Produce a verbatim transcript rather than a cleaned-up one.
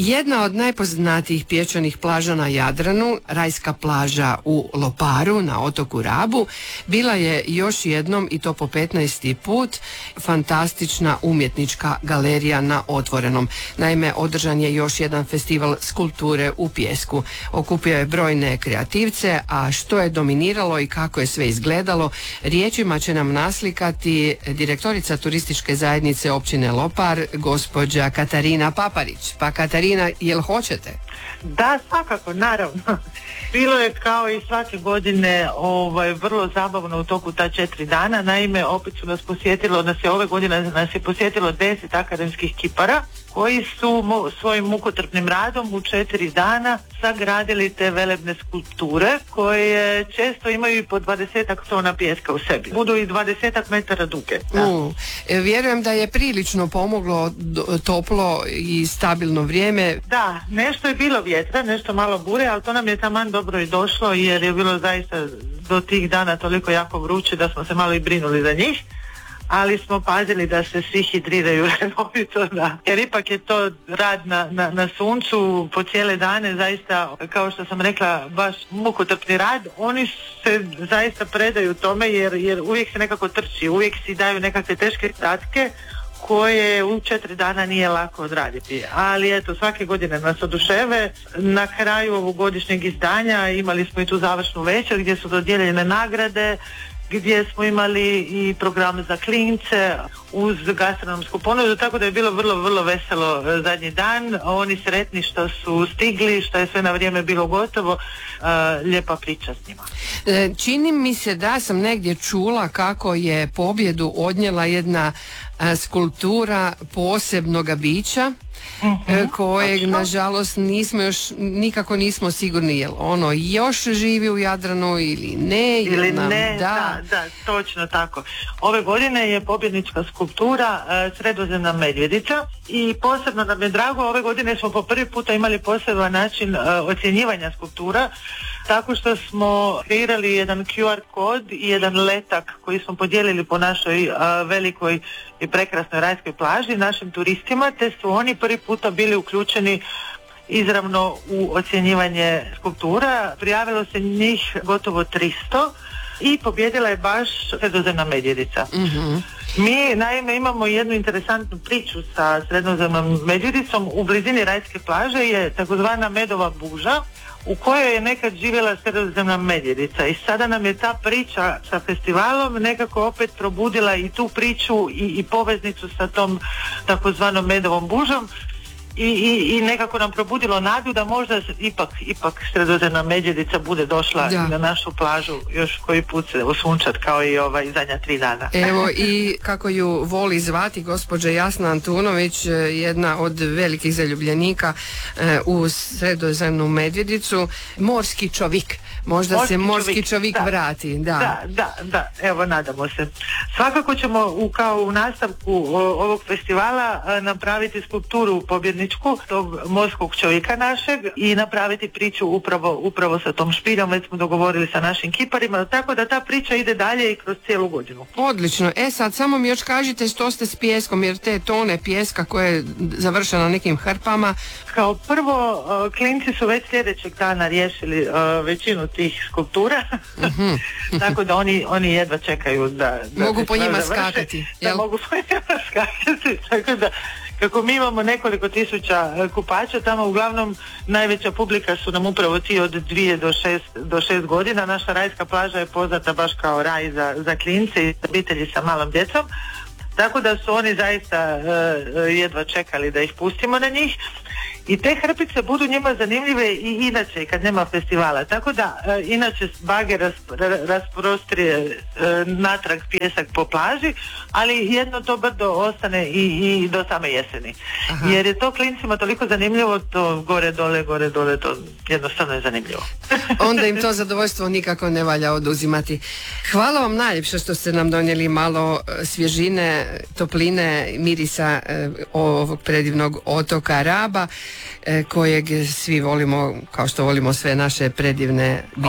Jedna od najpoznatijih pješčanih plaža na Jadranu, rajska plaža u Loparu na otoku Rabu, bila je još jednom, i to po petnaesti put, fantastična umjetnička galerija na otvorenom. Naime, održan je još jedan festival skulpture u pijesku. Okupio je brojne kreativce, a što je dominiralo i kako je sve izgledalo, riječima će nam naslikati direktorica turističke zajednice općine Lopar, gospođa Katarina Paparić. Pa Katarina, jel hoćete? Da, svakako, naravno. Bilo je kao i svake godine ovaj, vrlo zabavno u toku ta četiri dana. Naime, opet su nas posjetilo, nas je ove godine nas je posjetilo deset akademskih kipara koji su mo, svojim mukotrpnim radom u četiri dana sagradili te velebne skulpture koje često imaju i po dvadesetak tona pijeska u sebi. Budu i dvadesetak metara duge. Uh, vjerujem da je prilično pomoglo toplo i stabilno vrijeme. Da, nešto je bilo vjetra, nešto malo bure, ali to nam je taman dobro i došlo jer je bilo zaista do tih dana toliko jako vruće da smo se malo i brinuli za njih. Ali smo pazili da se svi hidriraju redovito, da. Jer ipak je to rad na, na, na suncu po cijele dane, zaista, kao što sam rekla, baš mukotrpni rad. Oni se zaista predaju tome jer, jer uvijek se nekako trči, uvijek si daju nekakve teške zadatke koje u četiri dana nije lako odraditi. Ali eto, svake godine nas oduševe. Na kraju ovogodišnjeg izdanja imali smo i tu završnu večer gdje su dodijeljene nagrade, gdje smo imali i program za klince uz gastronomsku ponudu, tako da je bilo vrlo, vrlo veselo zadnji dan. Oni sretni što su stigli, što je sve na vrijeme bilo gotovo. Uh, lijepa priča s njima. Čini mi se da sam negdje čula kako je pobjedu odnijela jedna a, skulptura posebnoga bića, mm-hmm, kojeg točno, nažalost nismo još, nikako nismo sigurni jel ono još živi u Jadranu ili ne. Ili nam ne, da. da, da, točno tako. Ove godine je pobjednička skulptura uh, Sredozemna medvjedica i posebno nam je drago, ove godine smo po prvi puta imali poseban način uh, ocjenjivanja skulptura, tako što smo kreirali jedan Q R kod i jedan letak koji smo podijelili po našoj a, velikoj i prekrasnoj rajskoj plaži našim turistima, te su oni prvi puta bili uključeni izravno u ocjenjivanje skulptura. Prijavilo se njih gotovo tristo i pobjedila je baš Sredozemna medvjedica. Mm-hmm. Mi naime imamo jednu interesantnu priču sa Sredozemnom medvjedicom. U blizini rajske plaže je takozvana medova buža u kojoj je nekad živjela Sredozemna medvjedica i sada nam je ta priča sa festivalom nekako opet probudila i tu priču i, i poveznicu sa tom takozvanom medovom bužom i, i, i nekako nam probudilo nadu da možda ipak, ipak Sredozemna medvjedica bude došla da. na našu plažu još koji put se usunčat kao i ovaj zadnja tri dana. Evo i kako ju voli zvati gospođa Jasna Antunović, jedna od velikih zaljubljenika u Sredozemnu medvjedicu, morski čovjek. Možda morski se morski čovjek da. vrati. Da. da, da, da, evo nadamo se. Svakako ćemo u, kao u nastavku o, ovog festivala a, napraviti skulpturu pobjedničku tog morskog čovjeka našeg i napraviti priču upravo, upravo sa tom špiljom, već smo dogovorili sa našim kiparima, tako da ta priča ide dalje i kroz cijelu godinu. Odlično. E sad, samo mi još kažite što ste s pijeskom, jer te tone pijeska koje završe na nekim hrpama. Kao prvo, uh, klinci su već sljedećeg dana riješili uh, većinu tih skulptura, mm-hmm. tako da oni, oni jedva čekaju da, da mogu po njima završi, skakati. Jel? Da mogu po njima skakati, tako da kako mi imamo nekoliko tisuća kupača, tamo uglavnom najveća publika su nam upravo ti od dvije do šest, do šest godina. Naša rajska plaža je poznata baš kao raj za, za klince i obitelji sa malom djecom, tako da su oni zaista uh, jedva čekali da ih pustimo na njih. I te hrpice budu njima zanimljive i inače kad nema festivala, tako da e, inače bager rasp, rasprostrije e, natrag pijesak po plaži, ali jedno to brdo ostane i, i do same jeseni. Aha. Jer je to klincima toliko zanimljivo, to gore dole, gore dole, to jednostavno je zanimljivo. Onda im to zadovoljstvo nikako ne valja oduzimati. Hvala vam najljepše što ste nam donijeli malo svježine, topline, mirisa e, ovog predivnog otoka Raba, kojeg svi volimo kao što volimo sve naše predivne